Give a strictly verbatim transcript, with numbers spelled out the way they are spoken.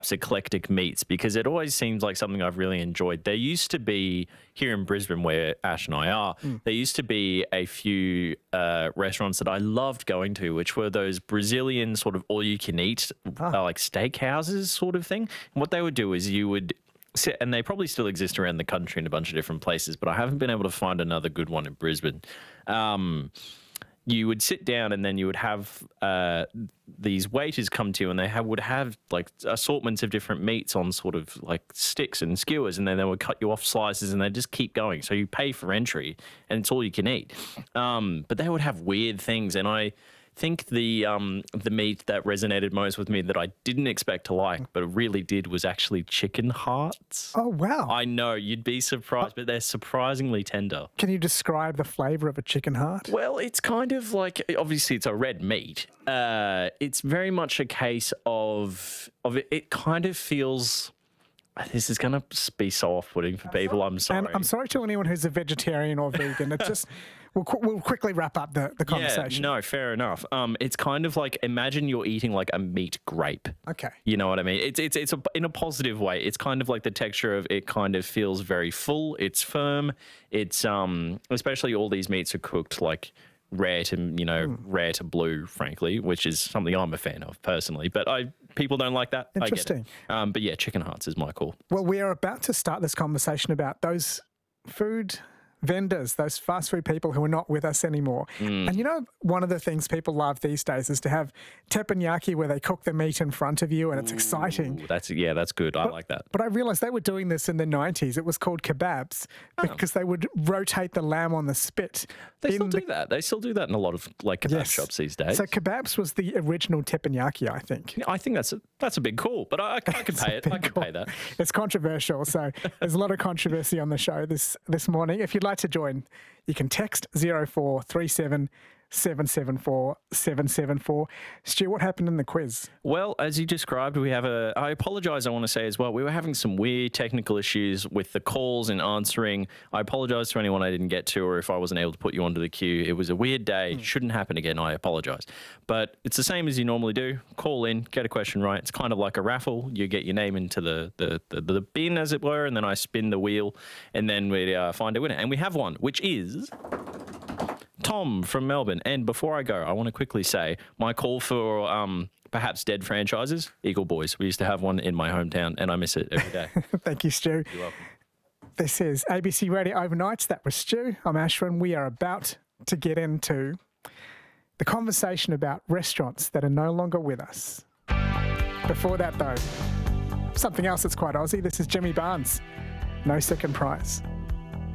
eclectic meats because it always seems like something I've really enjoyed. There used to be, here in Brisbane where Ash and I are, mm. there used to be a few uh, restaurants that I loved going to, which were those Brazilian sort of all-you-can-eat, ah. uh, like steakhouses sort of thing. And what they would do is you would sit, and they probably still exist around the country in a bunch of different places, but I haven't been able to find another good one in Brisbane. Um You would sit down and then you would have uh, these waiters come to you and they have, would have like assortments of different meats on sort of like sticks and skewers, and then they would cut you off slices and they just keep going. So you pay for entry and it's all you can eat. Um, but they would have weird things, and I think the um, the meat that resonated most with me that I didn't expect to like, but really did, was actually chicken hearts. Oh, wow. I know, you'd be surprised, but they're surprisingly tender. Can you describe the flavour of a chicken heart? Well, it's kind of like, obviously it's a red meat. Uh, it's very much a case of, of it, it kind of feels... This is going to be so off-putting for people. I'm sorry. And I'm sorry to anyone who's a vegetarian or vegan. It's just, we'll, we'll quickly wrap up the, the conversation. Yeah, no, fair enough. Um, it's kind of like, imagine you're eating like a meat grape. Okay. You know what I mean? It's it's it's a, in a positive way. It's kind of like the texture of it kind of feels very full. It's firm. It's um, especially all these meats are cooked like rare to, you know, mm. rare to blue, frankly, which is something I'm a fan of personally. But I people don't like that. Interesting. I get it. Um, but yeah, chicken hearts is my call. Well, we are about to start this conversation about those food vendors, those fast food people who are not with us anymore. Mm. And you know, one of the things people love these days is to have teppanyaki where they cook the meat in front of you and it's Ooh, exciting. That's yeah, that's good. I but, like that. But I realised they were doing this in the nineties. It was called kebabs oh. because they would rotate the lamb on the spit. They still do the, that. They still do that in a lot of like kebab yes. shops these days. So kebabs was the original teppanyaki, I think. I think that's a, that's a big call, but I, I can pay it. I can call. pay that. It's controversial, so there's a lot of controversy on the show this this morning. If you'd like to join, you can text zero four three seven seven seven four seven seven four. Stu, what happened in the quiz? Well, as you described, we have a... I apologise, I want to say as well, we were having some weird technical issues with the calls and answering. I apologise to anyone I didn't get to, or if I wasn't able to put you onto the queue. It was a weird day. Mm. Shouldn't happen again. I apologise. But it's the same as you normally do. Call in, get a question right. It's kind of like a raffle. You get your name into the, the, the, the bin, as it were, and then I spin the wheel, and then we uh, find a winner. And we have one, which is... Tom from Melbourne. And before I go, I want to quickly say my call for um, perhaps dead franchises, Eagle Boys. We used to have one in my hometown and I miss it every day. Thank you, Stu. You're welcome. This is A B C Radio Overnights. That was Stu. I'm Ashwin. We are about to get into the conversation about restaurants that are no longer with us. Before that, though, something else that's quite Aussie. This is Jimmy Barnes. No Second Prize.